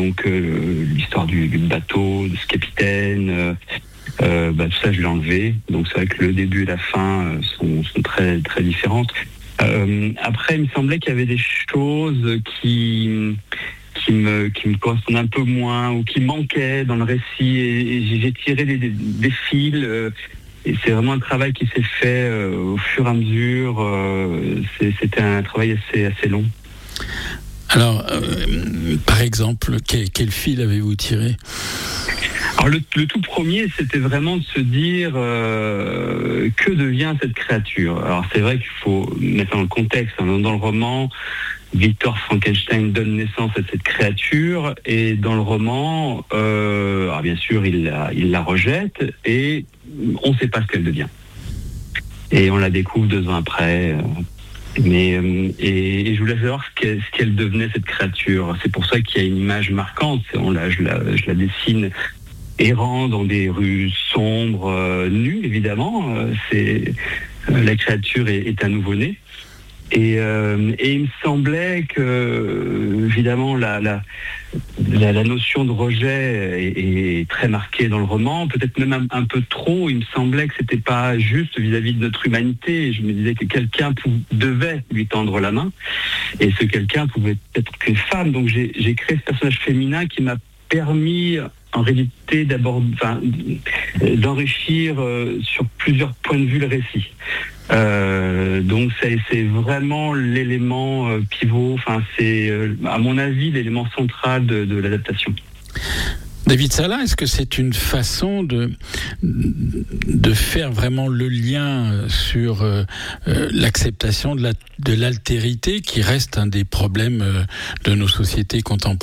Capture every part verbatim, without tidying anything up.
donc euh, l'histoire du, du bateau, de ce capitaine, euh, euh, bah, tout ça je l'ai enlevé. Donc c'est vrai que le début et la fin euh, sont, sont très très différentes. Euh, après, il me semblait qu'il y avait des choses qui qui me qui me correspondent un peu moins ou qui manquaient dans le récit, et, et j'ai tiré des, des, des fils. Euh, et c'est vraiment un travail qui s'est fait euh, au fur et à mesure. Euh, c'est, c'était un travail assez assez long. Alors, euh, par exemple, quel, quel fil avez-vous tiré ? Alors le, le tout premier, c'était vraiment de se dire euh, que devient cette créature. Alors c'est vrai qu'il faut mettre dans le contexte. Hein, dans le roman, Victor Frankenstein donne naissance à cette créature, et dans le roman, euh, alors bien sûr, il la, il la rejette et on ne sait pas ce qu'elle devient. Et on la découvre deux ans après. Euh, Mais euh, et, et je voulais savoir ce qu'elle, ce qu'elle devenait, cette créature. C'est pour ça qu'il y a une image marquante. On la, je, la, je la dessine errant dans des rues sombres, euh, nues évidemment. Euh, c'est euh, la créature est, est un nouveau-né. Et, euh, et il me semblait que, évidemment, la, la, la, la notion de rejet est, est très marquée dans le roman, peut-être même un, un peu trop. Il me semblait que c'était pas juste vis-à-vis de notre humanité. Et je me disais que quelqu'un pou- devait lui tendre la main, et ce quelqu'un pouvait être qu'une femme. Donc j'ai, j'ai créé ce personnage féminin qui m'a permis, en réalité, d'abord, enfin, d'enrichir euh, sur plusieurs points de vue le récit. Euh, donc c'est, c'est vraiment l'élément euh, pivot, enfin c'est euh, à mon avis l'élément central de, de l'adaptation. David Sala, est-ce que c'est une façon de, de faire vraiment le lien sur euh, euh, l'acceptation de, la, de l'altérité, qui reste un des problèmes euh, de nos sociétés contemporaines ?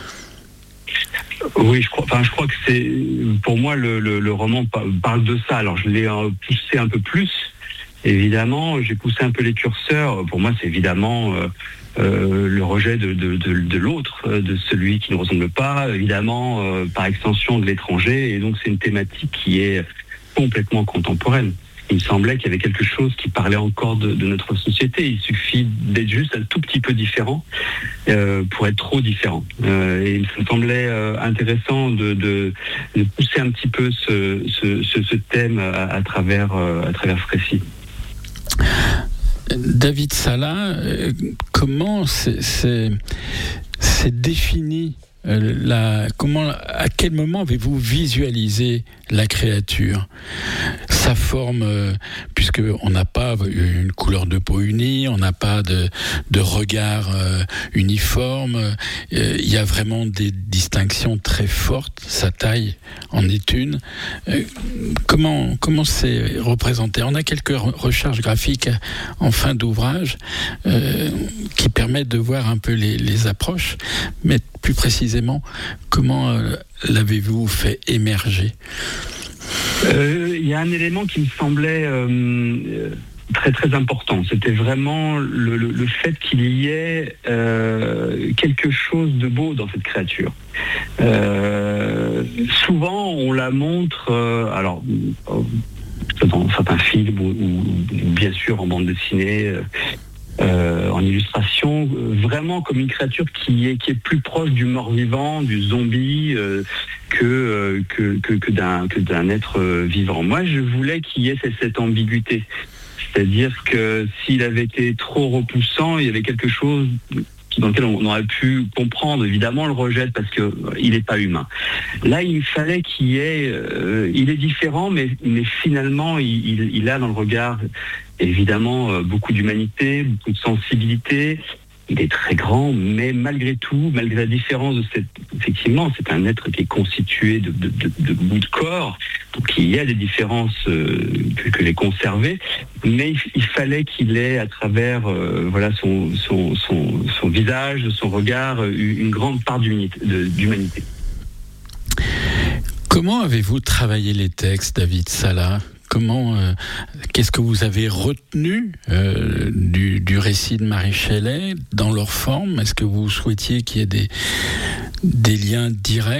Oui, je crois, enfin, je crois que c'est, pour moi, le, le, le roman parle de ça. Alors je l'ai poussé un peu plus. Évidemment, j'ai poussé un peu les curseurs. Pour moi, c'est évidemment euh, euh, le rejet de, de, de, de l'autre, de celui qui ne ressemble pas, évidemment, euh, par extension de l'étranger. Et donc, c'est une thématique qui est complètement contemporaine. Il me semblait qu'il y avait quelque chose qui parlait encore de, de notre société. Il suffit d'être juste un tout petit peu différent euh, pour être trop différent. Euh, et il me semblait euh, intéressant de, de, de pousser un petit peu ce, ce, ce, ce thème à, à, travers, euh, à travers ce récit. David Sala, euh, comment c'est, c'est, c'est défini euh, la, comment, à quel moment avez-vous visualisé la créature, sa forme, euh, puisque on n'a pas une couleur de peau unie, on n'a pas de, de regard euh, uniforme, euh, il y a vraiment des distinctions très fortes, sa taille en est une. Euh, comment, comment c'est représenté ? On a quelques re- recherches graphiques en fin d'ouvrage euh, qui permettent de voir un peu les, les approches, mais plus précisément, comment euh, l'avez-vous fait émerger ? Il euh, y a un élément qui me semblait euh, très très important. C'était vraiment le, le, le fait qu'il y ait euh, quelque chose de beau dans cette créature. Euh, souvent, on la montre, euh, alors dans certains films ou, ou bien sûr en bande dessinée. Euh, Euh, en illustration, euh, vraiment comme une créature qui est qui est plus proche du mort-vivant, du zombie, euh, que, euh, que que que d'un que d'un être euh, vivant. Moi, je voulais qu'il y ait cette, cette ambiguïté, c'est-à-dire que s'il avait été trop repoussant, il y avait quelque chose dans lequel on aurait pu comprendre. Évidemment, on le rejette parce que euh, il n'est pas humain. Là, il fallait qu'il y ait, euh, il est différent, mais mais finalement, il, il, il a dans le regard évidemment euh, beaucoup d'humanité, beaucoup de sensibilité. Il est très grand, mais malgré tout, malgré la différence de cette, effectivement, c'est un être qui est constitué de, de, de, de bouts de corps, donc il y a des différences euh, que, que les conserver, mais il, il fallait qu'il ait à travers euh, voilà son, son, son, son visage, son regard, une grande part d'humanité. De, d'humanité. Comment avez-vous travaillé les textes, David Sala ? Comment, euh, qu'est-ce que vous avez retenu euh, du, du récit de Mary Shelley dans leur forme ? Est-ce que vous souhaitiez qu'il y ait des, des liens directs ?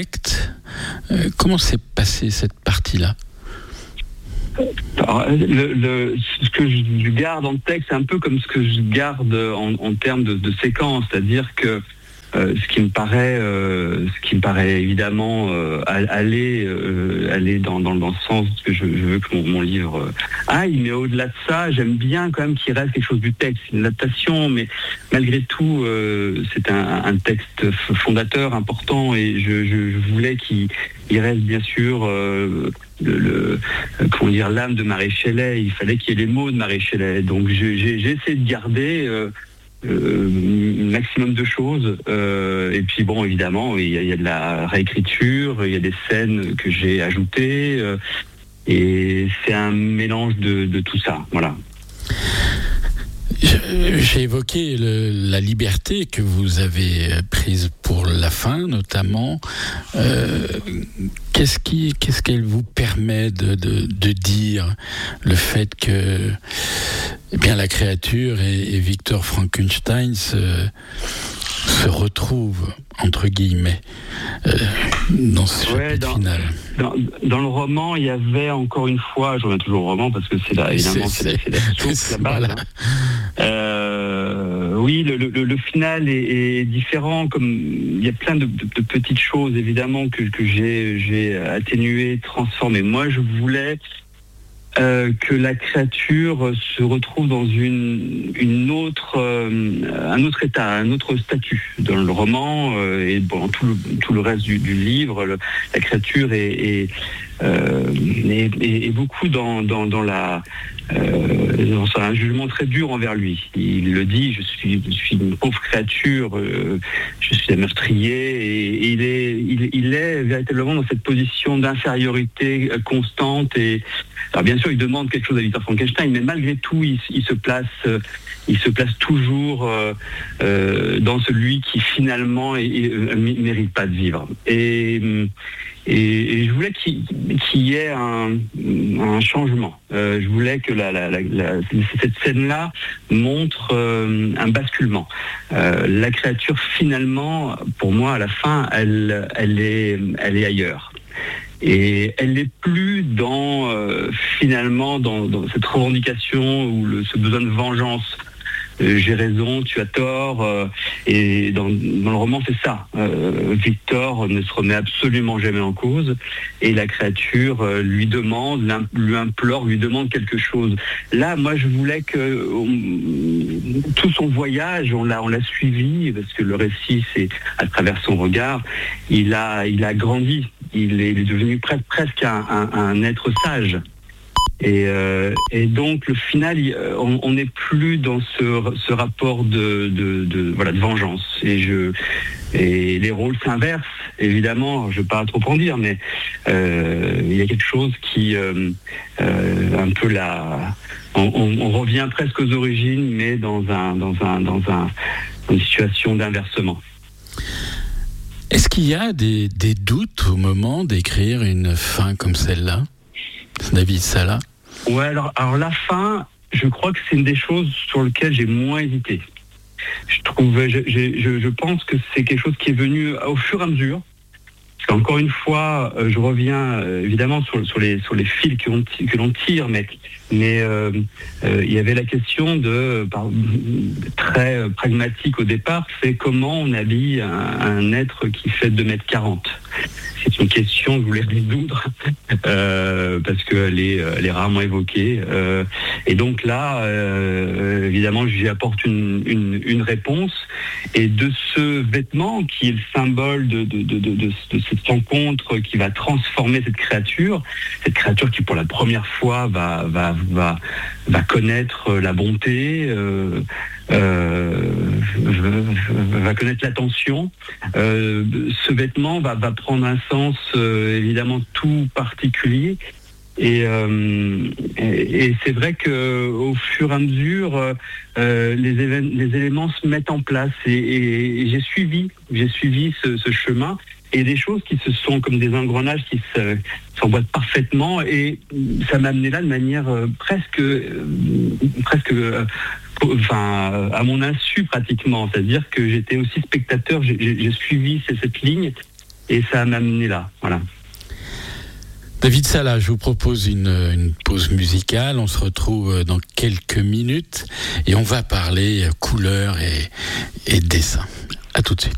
euh, Comment s'est passée cette partie-là ? Alors, le, le, ce que je garde en texte, c'est un peu comme ce que je garde en, en termes de, de séquence, c'est-à-dire que euh, ce qui me paraît, euh, ce qui me paraît évidemment euh, aller, euh, aller dans, dans, dans le sens que je, je veux que mon, mon livre aille. Mais au-delà de ça, j'aime bien quand même qu'il reste quelque chose du texte, une adaptation. Mais malgré tout, euh, c'est un, un texte fondateur important, et je, je, je voulais qu'il il reste bien sûr euh, le, le comment dire l'âme de Mary Shelley. Il fallait qu'il y ait les mots de Mary Shelley. Donc j'ai, j'ai essayé de garder euh, euh, un maximum de choses. Euh, et puis bon, évidemment, il y, a, il y a de la réécriture, il y a des scènes que j'ai ajoutées. Euh, et c'est un mélange de, de tout ça. Voilà. J'ai évoqué le, la liberté que vous avez prise pour la fin, notamment. Euh, qu'est-ce qui, qu'est-ce qu'elle vous permet de, de, de dire, le fait que, eh bien, la créature et, et Victor Frankenstein se, se retrouvent, entre guillemets, euh, dans ce ouais, chapitre dans, final. Dans, dans le roman, il y avait encore une fois, je reviens toujours au roman parce que c'est là, évidemment, c'est, c'est, c'est la source, la base. Voilà. Euh, oui, le, le, le final est, est différent. Comme il y a plein de, de, de petites choses, évidemment, que, que j'ai, j'ai atténuées, transformées. Moi, je voulais Euh, que la créature se retrouve dans une, une autre, euh, un autre état, un autre statut. Dans le roman euh, et bon, tout, le, tout le reste du, du livre, le, la créature est, est, euh, est, est, est beaucoup dans, dans, dans la... Euh, dans un jugement très dur envers lui. Il le dit, je suis, je suis une pauvre créature, euh, je suis un meurtrier, et, et il, est, il, il est véritablement dans cette position d'infériorité constante. Et alors bien sûr, il demande quelque chose à Victor Frankenstein, mais malgré tout, il, il se place, euh, il se place toujours euh, euh, dans celui qui finalement ne mérite pas de vivre. Et Et, et je voulais qu'il, qu'il y ait un, un changement. Euh, je voulais que la, la, la, la, cette scène-là montre euh, un basculement. Euh, la créature, finalement, pour moi, à la fin, elle, elle, est, elle est ailleurs. Et elle n'est plus dans, euh, finalement, dans, dans cette revendication ou le, ce besoin de vengeance. Euh, j'ai raison, tu as tort, euh, et dans, dans le roman c'est ça. Euh, Victor ne se remet absolument jamais en cause, et la créature euh, lui demande, lui implore, lui demande quelque chose. Là, moi, je voulais que on, tout son voyage, on l'a, on l'a suivi, parce que le récit, c'est à travers son regard, il a, il a grandi, il est, il est devenu presque, presque un, un, un être sage. Et, euh, et donc le final, on n'est plus dans ce, ce rapport de, de, de, voilà, de vengeance. Et, je, et les rôles s'inversent, évidemment, je ne vais pas trop en dire, mais euh, il y a quelque chose qui, euh, euh, un peu la... On, on, on revient presque aux origines, mais dans, un, dans, un, dans un, une situation d'inversement. Est-ce qu'il y a des, des doutes au moment d'écrire une fin comme celle-là, David Sala? Ouais, alors, alors la fin, je crois que c'est une des choses sur lesquelles j'ai moins hésité. Je trouve, je, je, je pense que c'est quelque chose qui est venu au fur et à mesure. Parce qu'encore une fois, je reviens évidemment sur, sur, les, sur les fils que l'on, que l'on tire, mais, mais euh, euh, il y avait la question de, par, très pragmatique au départ, c'est comment on habille un, un être qui fait deux mètres quarante. C'est une question que je voulais résoudre euh, parce qu'elle est, elle est rarement évoquée. Euh, et donc là, euh, évidemment, j'y apporte une, une, une réponse. Et de ce vêtement qui est le symbole de, de, de, de, de, de cette rencontre qui va transformer cette créature, cette créature qui pour la première fois va, va, va, va connaître la bonté, euh, euh, va connaître l'attention. Euh, ce vêtement va, va prendre un sens euh, évidemment tout particulier. Et, euh, et, et c'est vrai que au fur et à mesure, euh, les, évén- les éléments se mettent en place. Et, et, et j'ai suivi, j'ai suivi ce, ce chemin. Et des choses qui se sont comme des engrenages qui se, s'emboîtent parfaitement. Et ça m'a amené là de manière euh, presque, euh, presque. Euh, Enfin, à mon insu pratiquement, c'est-à-dire que j'étais aussi spectateur, j'ai, j'ai, j'ai suivi cette, cette ligne et ça m'a amené là, voilà. David Sala, je vous propose une, une pause musicale, on se retrouve dans quelques minutes et on va parler couleur et, et dessin. À tout de suite.